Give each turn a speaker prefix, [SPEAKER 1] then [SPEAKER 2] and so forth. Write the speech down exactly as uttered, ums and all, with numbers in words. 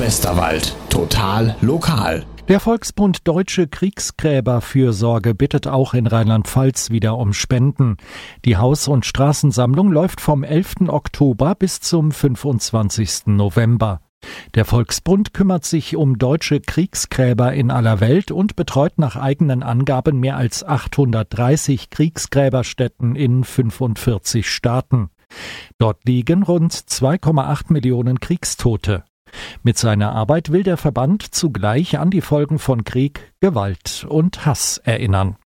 [SPEAKER 1] Westerwald. Total lokal.
[SPEAKER 2] Der Volksbund Deutsche Kriegsgräberfürsorge bittet auch in Rheinland-Pfalz wieder um Spenden. Die Haus- und Straßensammlung läuft vom elften Oktober bis zum fünfundzwanzigsten November. Der Volksbund kümmert sich um deutsche Kriegsgräber in aller Welt und betreut nach eigenen Angaben mehr als achthundertdreißig Kriegsgräberstätten in fünfundvierzig Staaten. Dort liegen rund zwei Komma acht Millionen Kriegstote. Mit seiner Arbeit will der Verband zugleich an die Folgen von Krieg, Gewalt und Hass erinnern.